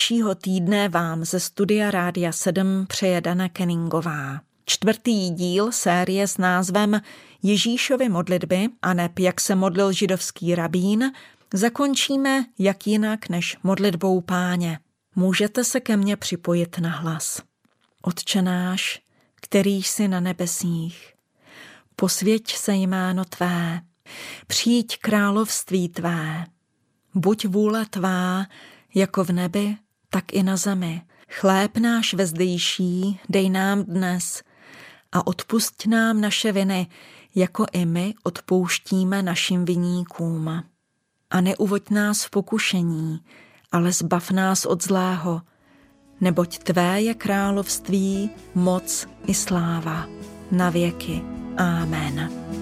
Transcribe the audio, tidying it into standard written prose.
dalšího týdne vám ze studia Rádia 7 přeje Dana Kenningová. 4. díl série s názvem Ježíšovy modlitby aneb jak se modlil židovský rabín zakončíme jak jinak než modlitbou Páně. Můžete se ke mně připojit na hlas. Otče náš, který jsi na nebesích, posvěť se jméno tvé, přijď království tvé, buď vůle tvá, jako v nebi, tak i na zemi. Chléb náš vezdejší dej nám dnes a odpusť nám naše viny, jako i my odpouštíme našim viníkům. A neuvoď nás v pokušení, ale zbav nás od zlého, neboť tvé je království, moc i sláva na věky. Amen.